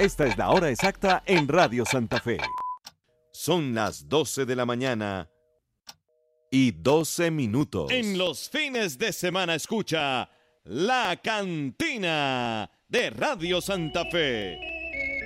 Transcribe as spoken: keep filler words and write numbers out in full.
Esta es la hora exacta en Radio Santa Fe. Son las doce de la mañana y doce minutos. En los fines de semana escucha La Cantina de Radio Santa Fe.